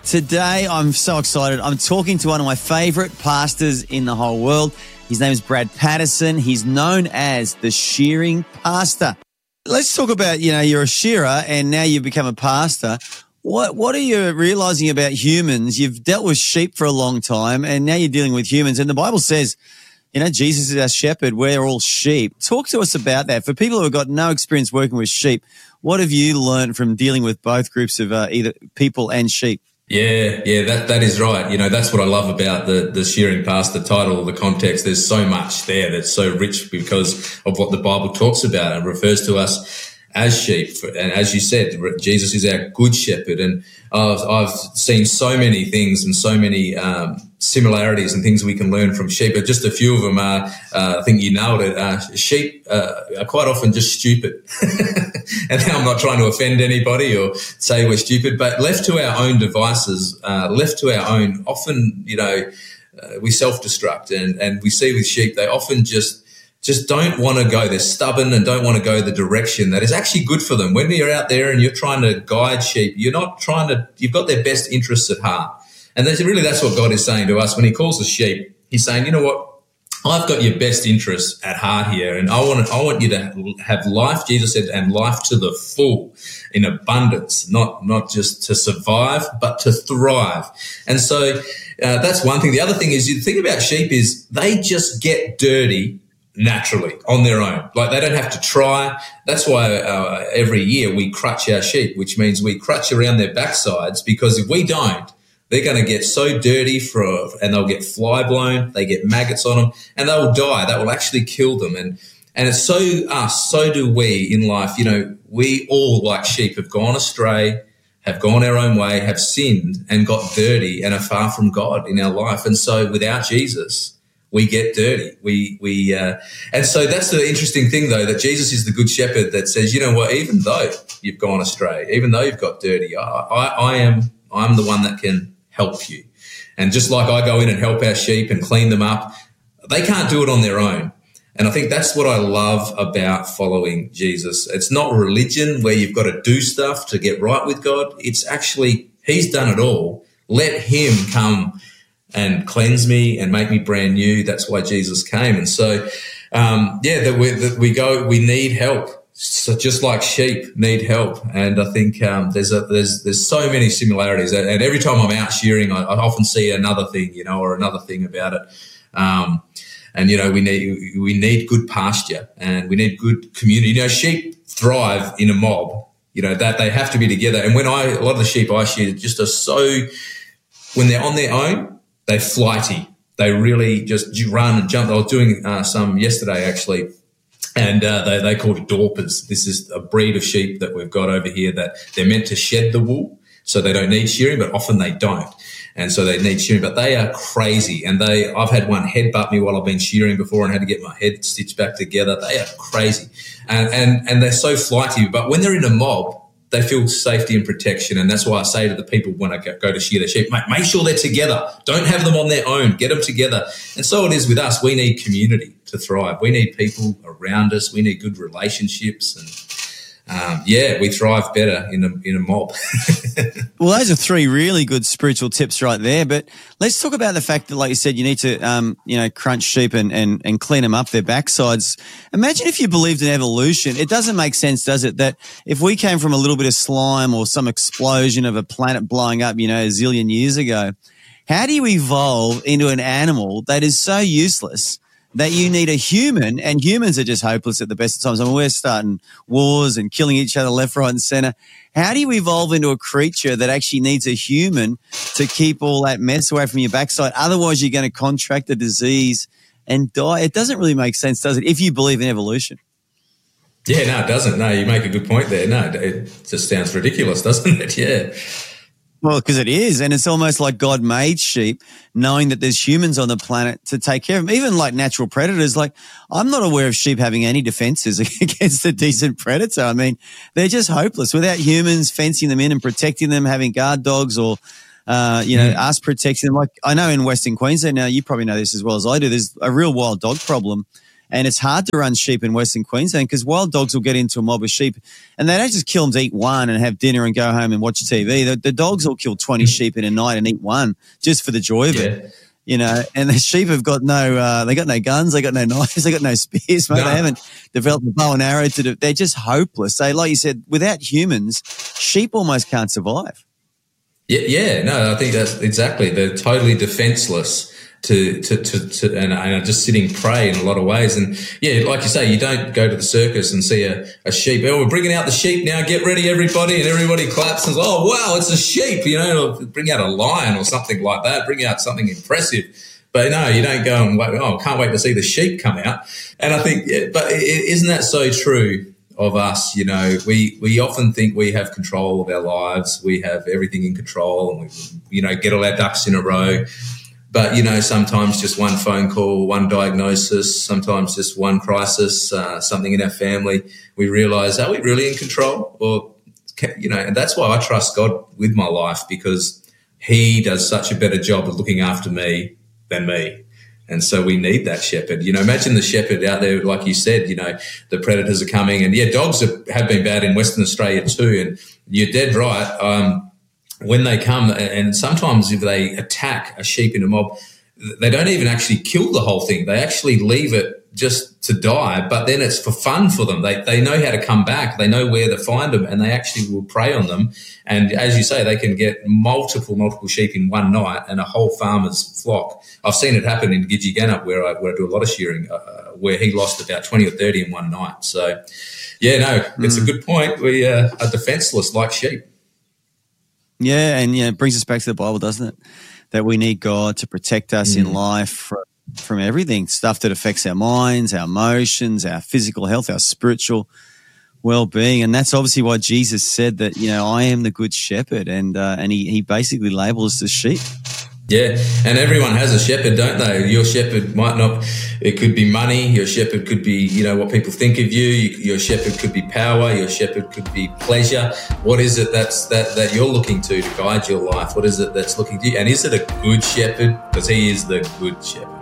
Today, I'm so excited. I'm talking to one of my favourite pastors in the whole world. His name is Brad Patterson. He's known as the shearing pastor. Let's talk about, you're a shearer and now you've become a pastor. What are you realising about humans? You've dealt with sheep for a long time and now you're dealing with humans. And the Bible says, Jesus is our shepherd. We're all sheep. Talk to us about that. For people who have got no experience working with sheep, what have you learned from dealing with both groups of either people and sheep? Yeah, that is right. That's what I love about the shearing pastor title, the context. There's so much there that's so rich because of what the Bible talks about and refers to us as sheep. And as you said, Jesus is our good shepherd. And I've seen so many things and so many similarities and things we can learn from sheep. But just a few of them are, I think you nailed it, sheep are quite often just stupid. And I'm not trying to offend anybody or say we're stupid, but left to our own devices, left to our own, often, we self-destruct. And we see with sheep, they often just don't want to go. They're stubborn and don't want to go the direction that is actually good for them. When you're out there and you're trying to guide sheep, you've got their best interests at heart. And that's what God is saying to us when he calls us sheep. He's saying, you know what? I've got your best interests at heart here, and I want you to have life, Jesus said, and life to the full in abundance, not just to survive, but to thrive. And so that's one thing. The other thing is, you think about sheep is they just get dirty naturally on their own. Like they don't have to try. That's why every year we crutch our sheep, which means we crutch around their backsides, because if we don't, they're going to get so dirty and they'll get fly blown, they get maggots on them, and they will die. That will actually kill them. And it's so do we in life. We all, like sheep, have gone astray, have gone our own way, have sinned and got dirty and are far from God in our life. And so without Jesus, we get dirty. And so that's the interesting thing, though, that Jesus is the good shepherd that says, you know what, even though you've gone astray, even though you've got dirty, I'm the one that can help you. And just like I go in and help our sheep and clean them up, they can't do it on their own. And I think that's what I love about following Jesus. It's not religion where you've got to do stuff to get right with God. It's actually, he's done it all. Let him come and cleanse me and make me brand new. That's why Jesus came. And so, we need help. So just like sheep need help. And I think there's so many similarities. And every time I'm out shearing, I often see another thing, or another thing about it. We need good pasture and we need good community. Sheep thrive in a mob, that they have to be together. And a lot of the sheep I shear just are so, when they're on their own, they're flighty. They really just run and jump. I was doing some yesterday actually, and they call it Dorpers. This is a breed of sheep that we've got over here that they're meant to shed the wool, so they don't need shearing, but often they don't. And so they need shearing, but they are crazy. And I've had one headbutt me while I've been shearing before and had to get my head stitched back together. They are crazy. And they're so flighty. But when they're in a mob, they feel safety and protection. And that's why I say to the people when I go to shear their sheep, mate, make sure they're together. Don't have them on their own. Get them together. And so it is with us. We need community to thrive. We need people around us. We need good relationships. And we thrive better in a mob. Well, those are three really good spiritual tips right there. But let's talk about the fact that, like you said, you need to, crunch sheep and clean them up their backsides. Imagine if you believed in evolution. It doesn't make sense, does it, that if we came from a little bit of slime or some explosion of a planet blowing up, a zillion years ago, how do you evolve into an animal that is so useless that you need a human, and humans are just hopeless at the best of times. I mean, we're starting wars and killing each other left, right, and center. How do you evolve into a creature that actually needs a human to keep all that mess away from your backside? Otherwise, you're going to contract a disease and die. It doesn't really make sense, does it, if you believe in evolution? Yeah, no, it doesn't. No, you make a good point there. No, it just sounds ridiculous, doesn't it? Yeah. Well, because it is, and it's almost like God made sheep knowing that there's humans on the planet to take care of them, even like natural predators. Like, I'm not aware of sheep having any defenses against a decent predator. I mean, they're just hopeless without humans fencing them in and protecting them, having guard dogs or, us protecting them. Like, I know in Western Queensland now, you probably know this as well as I do, there's a real wild dog problem. And it's hard to run sheep in Western Queensland because wild dogs will get into a mob of sheep and they don't just kill them to eat one and have dinner and go home and watch TV. The dogs will kill 20 sheep in a night and eat one just for the joy of it. You know, and the sheep have got they got no guns, they got no knives, they got no spears, mate. No. They haven't developed a bow and arrow to do. They're just hopeless. Like you said, without humans, sheep almost can't survive. No, I think that's exactly. They're totally defenseless and are just sitting prey in a lot of ways. And yeah, like you say, you don't go to the circus and see a sheep. Oh, we're bringing out the sheep now. Get ready, everybody. And everybody claps and says, oh, wow, it's a sheep. You know, bring out a lion or something like that. Bring out something impressive. But no, you don't go and wait. Oh, can't wait to see the sheep come out. And I think, but isn't that so true of us? You know, we often think we have control of our lives. We have everything in control and we, get all our ducks in a row. But, sometimes just one phone call, one diagnosis, sometimes just one crisis, something in our family, we realise, are we really in control? Or, and that's why I trust God with my life, because he does such a better job of looking after me than me. And so we need that shepherd. Imagine the shepherd out there, like you said, the predators are coming. And, dogs have been bad in Western Australia too. And you're dead right. When they come, and sometimes if they attack a sheep in a mob, they don't even actually kill the whole thing. They actually leave it just to die, but then it's for fun for them. They know how to come back. They know where to find them, and they actually will prey on them. And as you say, they can get multiple sheep in one night and a whole farmer's flock. I've seen it happen in Gidgee Gannup where I do a lot of shearing, where he lost about 20 or 30 in one night. So, it's a good point. We are defenseless like sheep. Yeah, and it brings us back to the Bible, doesn't it? That we need God to protect us in life from everything, stuff that affects our minds, our emotions, our physical health, our spiritual well-being. And that's obviously why Jesus said that, I am the good shepherd, and he basically labels us as sheep. Yeah, and everyone has a shepherd, don't they? Your shepherd might not, it could be money, your shepherd could be, what people think of you, your shepherd could be power, your shepherd could be pleasure. What is it that you're looking to guide your life? What is it that's looking to you? And is it a good shepherd? Because he is the good shepherd.